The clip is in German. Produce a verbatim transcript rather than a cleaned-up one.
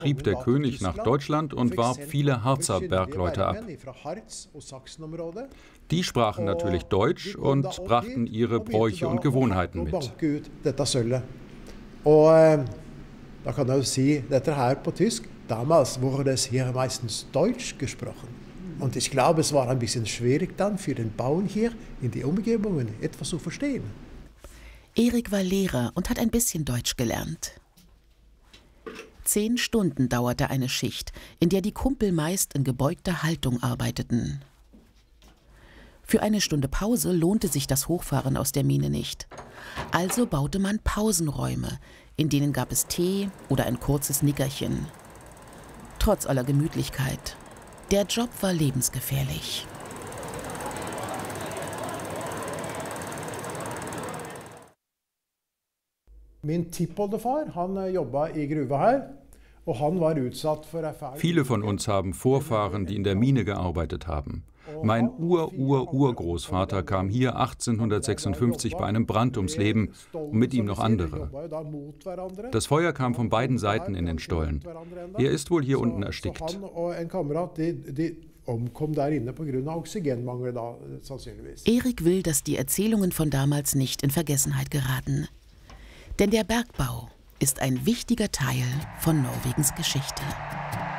trieb der König nach Deutschland und warb viele Harzer Bergleute ab. Die sprachen natürlich Deutsch und brachten ihre Bräuche und Gewohnheiten mit. Da kann man si dette her på tysk. Damals wurde es hier meistens Deutsch gesprochen. Und ich glaube, es war ein bisschen schwierig dann für den Bauern hier in die Umgebungen etwas zu verstehen. Erik war Lehrer und hat ein bisschen Deutsch gelernt. Zehn Stunden dauerte eine Schicht, in der die Kumpel meist in gebeugter Haltung arbeiteten. Für eine Stunde Pause lohnte sich das Hochfahren aus der Mine nicht. Also baute man Pausenräume, in denen gab es Tee oder ein kurzes Nickerchen. Trotz aller Gemütlichkeit, der Job war lebensgefährlich. Min tippoldefar, han jobba i gruva her, og han var utsatt for ei fæl. Viele von uns haben Vorfahren, die in der Mine gearbeitet haben. Mein Ur-Ur-Urgroßvater kam hier achtzehnhundertsechsundfünfzig bei einem Brand ums Leben und mit ihm noch andere. Das Feuer kam von beiden Seiten in den Stollen. Er ist wohl hier unten erstickt. Erik will, dass die Erzählungen von damals nicht in Vergessenheit geraten. Denn der Bergbau ist ein wichtiger Teil von Norwegens Geschichte.